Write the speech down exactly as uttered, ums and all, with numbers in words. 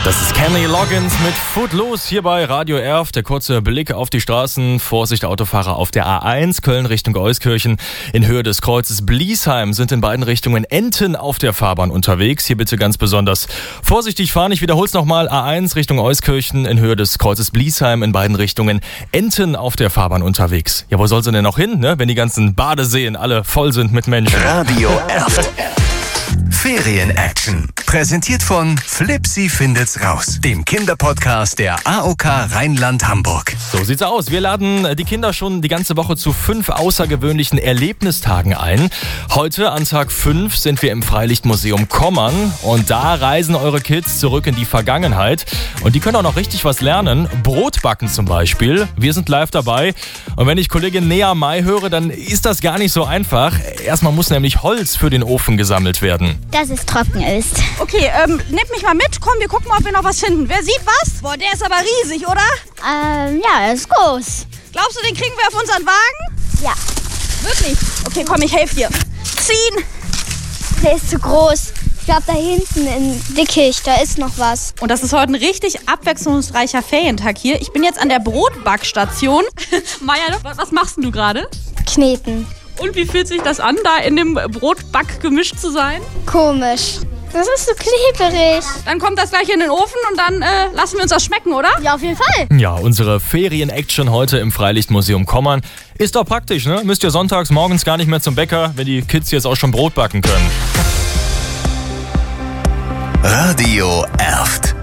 Das ist Kenny Loggins mit Footloose hier bei Radio Erft. Der kurze Blick auf die Straßen. Vorsicht Autofahrer auf der A eins, Köln Richtung Euskirchen. In Höhe des Kreuzes Bliesheim sind in beiden Richtungen Enten auf der Fahrbahn unterwegs. Hier bitte ganz besonders vorsichtig fahren. Ich wiederhole es nochmal. A eins Richtung Euskirchen in Höhe des Kreuzes Bliesheim. In beiden Richtungen Enten auf der Fahrbahn unterwegs. Ja, wo soll sie denn noch hin, ne? Wenn die ganzen Badeseen alle voll sind mit Menschen? Radio Erft. Ferien-Action. Präsentiert von Flipsi findet's raus, dem Kinderpodcast der A O K Rheinland-Hamburg. So sieht's aus. Wir laden die Kinder schon die ganze Woche zu fünf außergewöhnlichen Erlebnistagen ein. Heute an Tag fünf sind wir im Freilichtmuseum Kommern und da reisen eure Kids zurück in die Vergangenheit. Und die können auch noch richtig was lernen. Brot backen zum Beispiel. Wir sind live dabei. Und wenn ich Kollegin Nea May höre, dann ist das gar nicht so einfach. Erstmal muss nämlich Holz für den Ofen gesammelt werden. Dass es trocken ist. Okay, ähm, nehmt mich mal mit. Komm, wir gucken mal, ob wir noch was finden. Wer sieht was? Boah, der ist aber riesig, oder? Ähm, ja, er ist groß. Glaubst du, den kriegen wir auf unseren Wagen? Ja. Wirklich? Okay, komm, ich helfe dir. Ziehen! Der ist zu groß. Ich glaube, da hinten in Dickicht, da ist noch was. Und das ist heute ein richtig abwechslungsreicher Ferientag hier. Ich bin jetzt an der Brotbackstation. Maja, was machst denn du gerade? Kneten. Und wie fühlt sich das an, da in dem Brotbackgemisch zu sein? Komisch. Das ist so kleberig. Dann kommt das gleich in den Ofen und dann äh, lassen wir uns das schmecken, oder? Ja, auf jeden Fall. Ja, unsere Ferien-Action heute im Freilichtmuseum Kommern ist doch praktisch, ne? Müsst ihr sonntags morgens gar nicht mehr zum Bäcker, wenn die Kids jetzt auch schon Brot backen können. Radio Erft.